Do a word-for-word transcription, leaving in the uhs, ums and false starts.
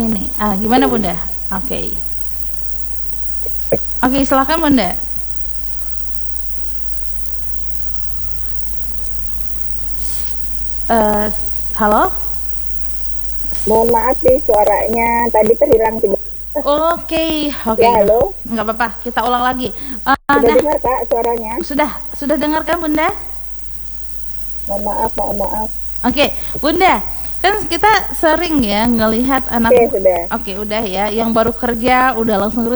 ini. Ah, gimana Bunda? Oke. Okay. Oke, okay, silakan Bunda. Uh, halo? Mohon maaf nih suaranya tadi terhilang tiba. Oke, okay, oke. Okay. Ya, halo. Nggak apa-apa, kita ulang lagi. Uh, sudah nah, dengar Kak suaranya? Sudah, sudah dengar kan Bunda? Mohon maaf, mohon maaf. Oke, okay, Bunda, kan kita sering ya ngelihat anak. Oke, okay, sudah. Oke, okay, udah ya. Yang baru kerja udah langsung